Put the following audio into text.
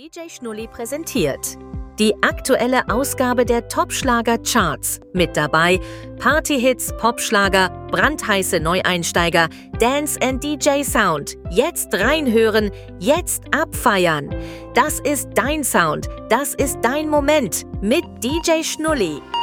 DJ Schnulli präsentiert die aktuelle Ausgabe der Top-Schlager-Charts. Mit dabei Partyhits, Popschlager, brandheiße Neueinsteiger, Dance & DJ Sound. Jetzt reinhören, jetzt abfeiern. Das ist dein Sound, das ist dein Moment mit DJ Schnulli.